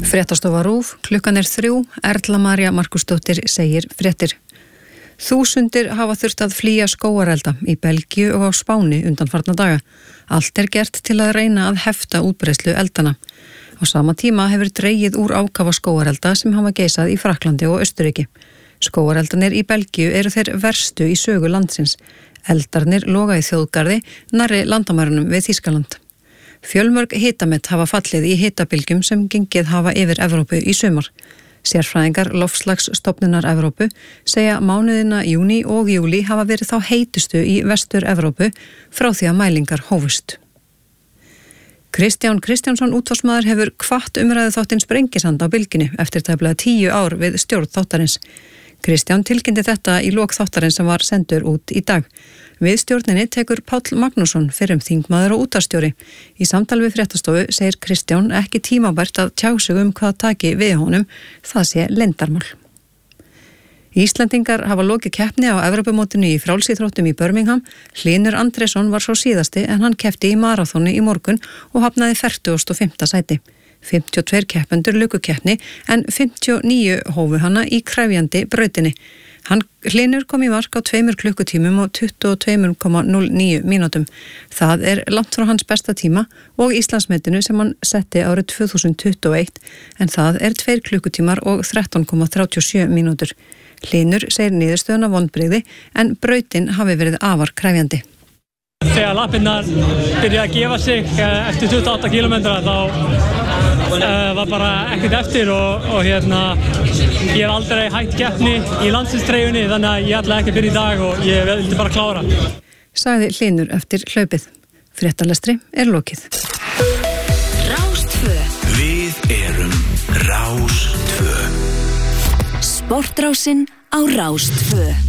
Fréttastofa RÚV, klukkan 3, Erla María Markusdóttir segir fréttir. Þúsundir hafa þurft að flýja skógarelda í Belgíu og á Spáni undanfarna daga. Allt gert til að reyna að hefta útbreiðslu eldana. Á sama tíma hefur dregið úr ákafa skógarelda sem hafa geisað í Frakklandi og Austurríki. Skógareldanir í Belgíu eru þeir verstu í sögu landsins. Eldarnir loga í þjóðgarði nærri landamærunum við Þýskaland. Fjölmörg hitamett hafa fallið í hitabylgjum sem gengið hafa yfir Evrópu í sumar. Sérfræðingar Loftslagsstofnunar Evrópu segja mánuðina júní og júlí hafa verið þá heitustu í Vestur-Evrópu frá því að mælingar hófust. Kristján Kristjánsson útvarpsmaður hefur hvatt umræðu þáttinn Sprengisand á Bylgjunni eftir tæplega 10 ár við stjórn þáttarins. Kristján tilkynnti þetta í lok þáttarins sem var sendur út í dag. Við stjórninni tekur Páll Magnússon fyrrum þingmaður og útvarpsstjóri. Í samtali við Fréttastofu segir Kristján ekki tímabært að tjá sig hvað taki við honum, það sé leyndarmál. Íslendingar hafa lokið keppni á Evrópumótinu í frjálsíþróttum í Birmingham. Hlynur Andrésson var svo síðasti en hann keppti í maraþoni í morgun og hafnaði 45. sæti. 52 keppendur luku keppni en 59 hófu hana í krefjandi brautinni. Hlynur kom í mark á 2 klukkutímum og 22,09 mínútum. Það langt frá hans besta tíma og Íslandsmetinu sem hann setti árið 2021 en það 2 klukkutímar og 13,37 mínútur. Hlynur segir niðurstöðuna vonbrigði en brautin hafi verið afar krefjandi. Þegar lappirnar byrja að gefa sig eftir 28 kilometra þá var bara ekkert eftir og ég hef aldrei hætt keppni í landsliðstreyjunni þannig að ég ætla ekki að byrja í dag og ég vildi bara klára. Sagði Hlynur eftir hlaupið. Fréttalestri lokið. Rás 2. Við erum Rás 2. Sportrásin á Rás 2.